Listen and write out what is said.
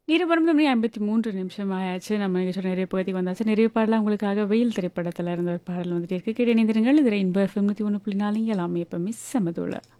இருபுறம் மணி 53 நிமிஷம் ஆயாச்சு. நம்ம நிகழ்ச்சியோட நிறைவு பகுதிக்கு வந்தாச்சு. நிறைவு பாடலாம் உங்களுக்காக வெயில் திரைப்படத்துல இருந்த ஒரு பாடல் வந்துட்டே இருக்கு. கேட்டு இணைந்திருங்கள். இது ரெயின்போ எஃப்எம் 101.4 எல்லாமே எப்பவுமே சமதூள.